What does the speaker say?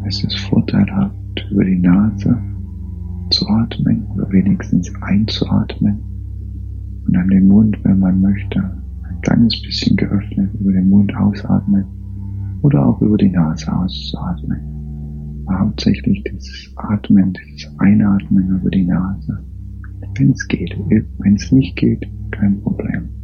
Es ist vorteilhaft, über die Nase zu atmen oder wenigstens einzuatmen und dann den Mund, wenn man möchte, ein kleines bisschen geöffnet über den Mund ausatmen oder auch über die Nase auszuatmen. Aber hauptsächlich dieses Atmen, dieses Einatmen über die Nase, wenn es geht. Wenn es nicht geht, kein Problem.